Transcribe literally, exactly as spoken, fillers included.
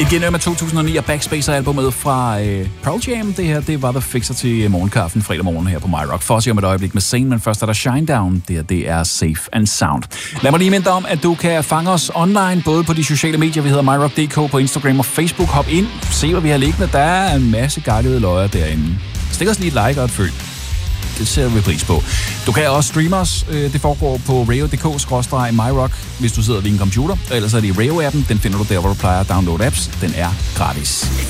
Et genhør med to tusind og ni og Backspacer-albummet fra øh, Pearl Jam. Det her, det var The Fixer til morgenkaffen fredag morgen her på MyRock. For os om et øjeblik med Sane, men først er der Shinedown. Det her, det er Safe and Sound. Lad mig lige minde dig om, at du kan fange os online, både på de sociale medier, vi hedder myrock punktum d k, på Instagram og Facebook. Hop ind, se hvad vi har liggende. Der er en masse guidede løjer derinde. Stik os lige et like og et følg. Det ser vi pris på. Du kan også streame os. Det foregår på radio punktum d k skråstreg myrock, hvis du sidder ved en computer. Ellers er det i Radio-appen. Den finder du der, hvor du plejer at downloade apps. Den er gratis.